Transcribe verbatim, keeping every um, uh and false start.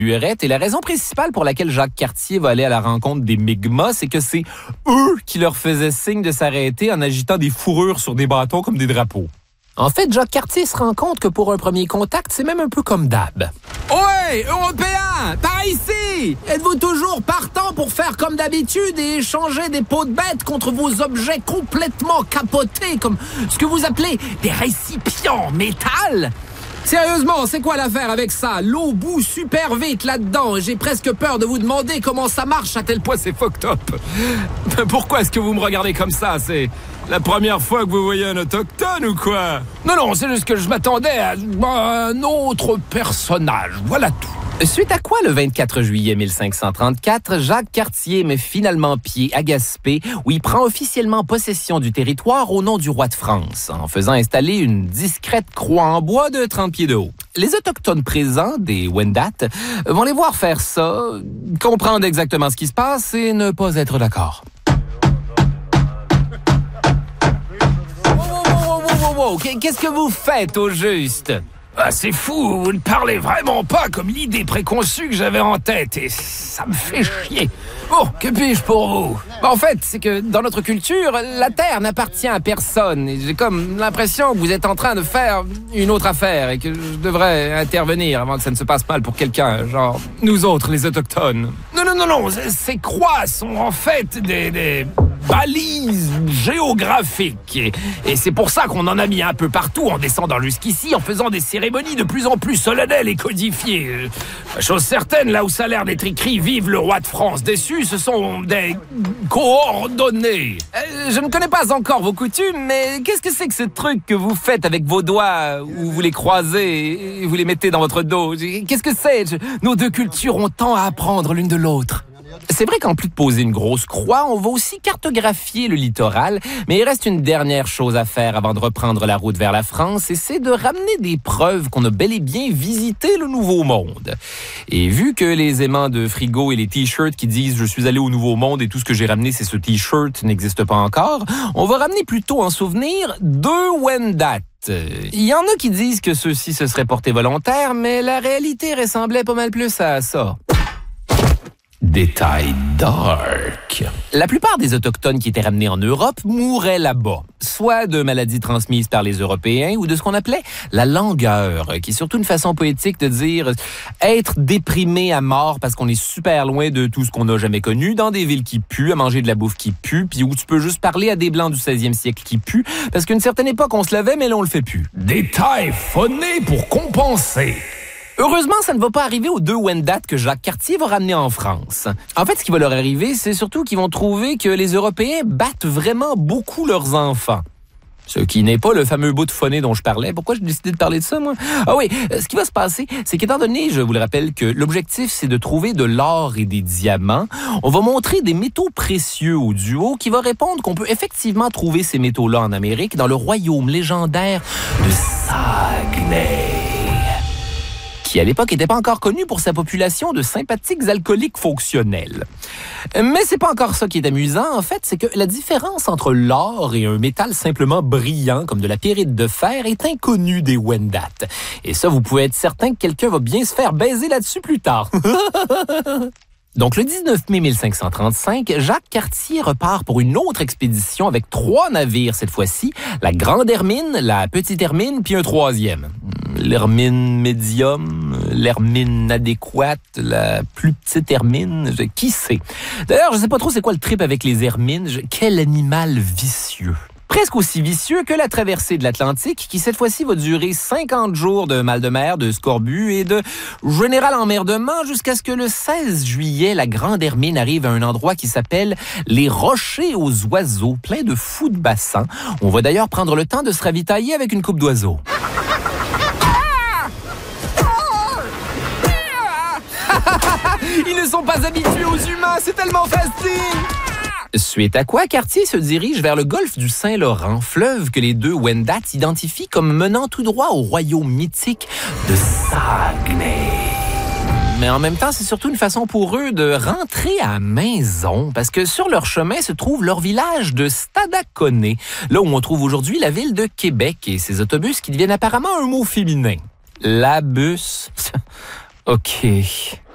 Huerette. Et la raison principale pour laquelle Jacques Cartier va aller à la rencontre des Mi'kmaq, c'est que c'est eux qui leur faisaient signe de s'arrêter en agitant des fourrures sur des bâtons comme des drapeaux. En fait, Jacques Cartier se rend compte que pour un premier contact, c'est même un peu comme d'hab. Ouais, Européens, par ici! Êtes-vous toujours partant pour faire comme d'habitude et échanger des peaux de bêtes contre vos objets complètement capotés, comme ce que vous appelez des récipients en métal? Sérieusement, c'est quoi l'affaire avec ça? L'eau bout super vite là-dedans et j'ai presque peur de vous demander comment ça marche à tel point c'est fucked up. Pourquoi est-ce que vous me regardez comme ça? C'est la première fois que vous voyez un autochtone ou quoi? Non, non, c'est juste que je m'attendais à un autre personnage, voilà tout. Suite à quoi, le vingt-quatre juillet mille cinq cent trente-quatre, Jacques Cartier met finalement pied à Gaspé, où il prend officiellement possession du territoire au nom du roi de France, en faisant installer une discrète croix en bois de trente pieds de haut. Les Autochtones présents, des Wendat, vont les voir faire ça, comprendre exactement ce qui se passe et ne pas être d'accord. Wow, wow, wow, wow, wow. Qu'est-ce que vous faites au juste? Ah, c'est fou, vous ne parlez vraiment pas comme l'idée préconçue que j'avais en tête et ça me fait chier. Bon, que puis-je pour vous? En fait, c'est que dans notre culture, la terre n'appartient à personne. Et j'ai comme l'impression que vous êtes en train de faire une autre affaire et que je devrais intervenir avant que ça ne se passe mal pour quelqu'un, genre nous autres, les autochtones. Non, non, non, non, ces croix sont en fait des... des... balises géographiques. Et, et c'est pour ça qu'on en a mis un peu partout en descendant jusqu'ici, en faisant des cérémonies de plus en plus solennelles et codifiées. Chose certaine, là où ça a l'air d'être écrit « Vive le roi de France » dessus, ce sont des coordonnées. Euh, je ne connais pas encore vos coutumes, mais qu'est-ce que c'est que ce truc que vous faites avec vos doigts, où vous les croisez et vous les mettez dans votre dos? Qu'est-ce que c'est? Je... Nos deux cultures ont tant à apprendre l'une de l'autre. C'est vrai qu'en plus de poser une grosse croix, on va aussi cartographier le littoral, mais il reste une dernière chose à faire avant de reprendre la route vers la France, et c'est de ramener des preuves qu'on a bel et bien visité le Nouveau Monde. Et vu que les aimants de frigo et les t-shirts qui disent « je suis allé au Nouveau Monde et tout ce que j'ai ramené c'est ce t-shirt » n'existent pas encore, on va ramener plutôt en souvenir deux Wendat. Il y en a qui disent que ceux-ci se seraient portés volontaires, mais la réalité ressemblait pas mal plus à ça. Détail dark. La plupart des Autochtones qui étaient ramenés en Europe mouraient là-bas, soit de maladies transmises par les Européens ou de ce qu'on appelait la langueur, qui est surtout une façon poétique de dire être déprimé à mort parce qu'on est super loin de tout ce qu'on n'a jamais connu, dans des villes qui puent, à manger de la bouffe qui pue, puis où tu peux juste parler à des Blancs du seizième siècle qui puent, parce qu'à une certaine époque, on se lavait, mais là, on le fait plus. Détail phoné pour compenser. Heureusement, ça ne va pas arriver aux deux Wendat que Jacques Cartier va ramener en France. En fait, ce qui va leur arriver, c'est surtout qu'ils vont trouver que les Européens battent vraiment beaucoup leurs enfants. Ce qui n'est pas le fameux bout de phoné dont je parlais. Pourquoi j'ai décidé de parler de ça, moi? Ah oui, ce qui va se passer, c'est qu'étant donné, je vous le rappelle, que l'objectif, c'est de trouver de l'or et des diamants, on va montrer des métaux précieux au duo qui va répondre qu'on peut effectivement trouver ces métaux-là en Amérique, dans le royaume légendaire de Saguenay, qui à l'époque n'était pas encore connu pour sa population de sympathiques alcooliques fonctionnels. Mais c'est pas encore ça qui est amusant, en fait, c'est que la différence entre l'or et un métal simplement brillant, comme de la pyrite de fer, est inconnue des Wendat. Et ça, vous pouvez être certain que quelqu'un va bien se faire baiser là-dessus plus tard. Donc, le dix-neuf mai mille cinq cent trente-cinq, Jacques Cartier repart pour une autre expédition avec trois navires cette fois-ci, la Grande Hermine, la Petite Hermine, puis un troisième. L'Hermine médium, l'Hermine adéquate, la plus petite Hermine, je, qui sait? D'ailleurs, je sais pas trop c'est quoi le trip avec les Hermines. Je, quel animal vicieux! Presque aussi vicieux que la traversée de l'Atlantique, qui cette fois-ci va durer cinquante jours de mal de mer, de scorbut et de général emmerdement jusqu'à ce que le seize juillet, la Grande Hermine arrive à un endroit qui s'appelle les Rochers aux Oiseaux, plein de fous de bassin. On va d'ailleurs prendre le temps de se ravitailler avec une coupe d'oiseaux. Ils ne sont pas habitués aux humains, c'est tellement facile! Suite à quoi, Cartier se dirige vers le golfe du Saint-Laurent, fleuve que les deux Wendat identifient comme menant tout droit au royaume mythique de Saguenay. Mais en même temps, c'est surtout une façon pour eux de rentrer à la maison, parce que sur leur chemin se trouve leur village de Stadacone, là où on trouve aujourd'hui la ville de Québec et ses autobus qui deviennent apparemment un mot féminin. La bus. OK.